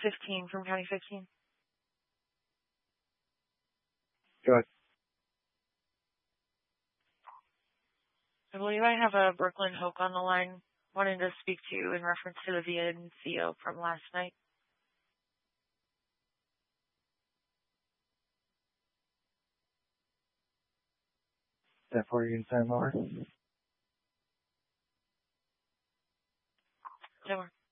15 from County 15. Go ahead. I believe I have a Brooklyn Hoke on the line wanting to speak to you in reference to the VNCO from last night. That for you can send over? Never.